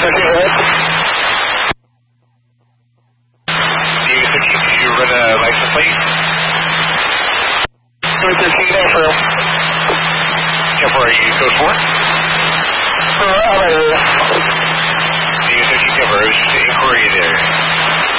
Did you run a license plate? 313 affirm. Temper, are you code 4? I'm right here. DU13 Temper, it was just an inquiry there.